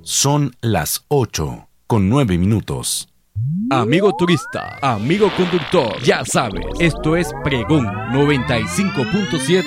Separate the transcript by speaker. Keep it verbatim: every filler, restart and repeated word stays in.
Speaker 1: Son las ocho con nueve minutos.
Speaker 2: Amigo turista, amigo conductor, ya sabes, esto es Pregón noventa y cinco punto siete